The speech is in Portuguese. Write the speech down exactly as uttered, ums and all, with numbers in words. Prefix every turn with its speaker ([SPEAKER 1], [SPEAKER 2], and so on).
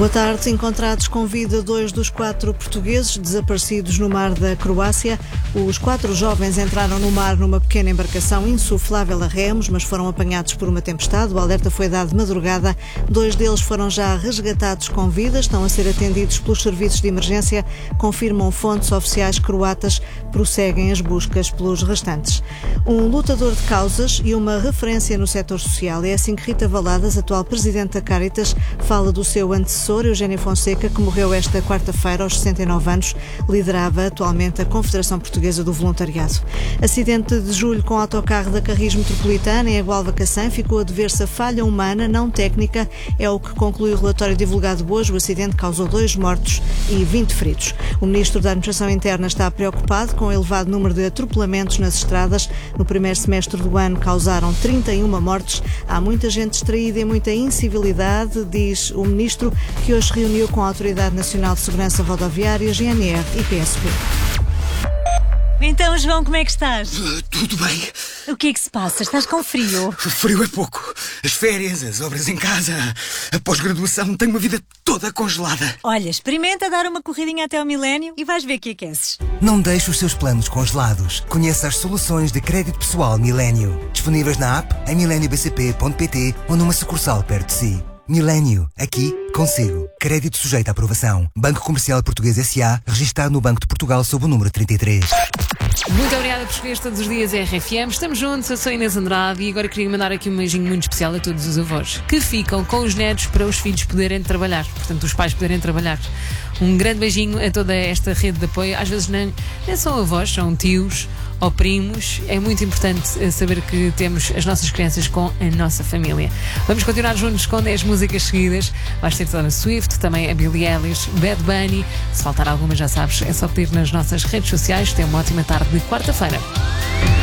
[SPEAKER 1] Boa tarde. Encontrados com vida dois dos quatro portugueses desaparecidos no mar da Croácia. Os quatro jovens entraram no mar numa pequena embarcação insuflável a remos, mas foram apanhados por uma tempestade. O alerta foi dado de madrugada. Dois deles foram já resgatados com vida, estão a ser atendidos pelos serviços de emergência, confirmam fontes oficiais croatas, prosseguem as buscas pelos restantes. Um lutador de causas e uma referência no setor social. É assim que Rita Valadas, atual presidente da Caritas, fala do seu antecessor, Eugénio Fonseca, que morreu esta quarta-feira aos sessenta e nove anos, liderava atualmente a Confederação Portuguesa do Voluntariado. Acidente de julho com autocarro da Carris Metropolitana em Agualva-Cacém ficou a dever-se a falha humana, não técnica, é o que conclui o relatório divulgado hoje. O acidente causou dois mortos e vinte feridos. O Ministro da Administração Interna está preocupado com o elevado número de atropelamentos nas estradas. No primeiro semestre do ano causaram trinta e uma mortes. Há muita gente distraída e muita incivilidade, diz o Ministro, que hoje reuniu com a Autoridade Nacional de Segurança Rodoviária, G N R e P S P.
[SPEAKER 2] Então, João, como é que estás?
[SPEAKER 3] Uh, tudo bem.
[SPEAKER 2] O que é que se passa? Estás com frio?
[SPEAKER 3] Frio é pouco. As férias, as obras em casa, a pós-graduação, tenho uma vida toda congelada.
[SPEAKER 2] Olha, experimenta dar uma corridinha até ao milénio e vais ver que aqueces.
[SPEAKER 4] Não deixe os seus planos congelados. Conheça as soluções de crédito pessoal Milênio. Disponíveis na app, em milenio b c p ponto p t ou numa sucursal perto de si. Milênio, aqui, consigo. Crédito sujeito à aprovação. Banco Comercial Português S A, registado no Banco de Portugal sob o número trinta e três.
[SPEAKER 5] Muito obrigada por escolher todos os dias a R F M. Estamos juntos, eu sou Inês Andrade e agora queria mandar aqui um beijinho muito especial a todos os avós que ficam com os netos para os filhos poderem trabalhar, portanto os pais poderem trabalhar. Um grande beijinho a toda esta rede de apoio. Às vezes nem, nem são avós, são tios ou primos. É muito importante saber que temos as nossas crianças com a nossa família. Vamos continuar juntos com dez músicas seguidas. Vais ter Taylor Swift, também a Billie Eilish, Bad Bunny. Se faltar alguma, já sabes, é só pedir nas nossas redes sociais. Tenha uma ótima tarde de quarta-feira.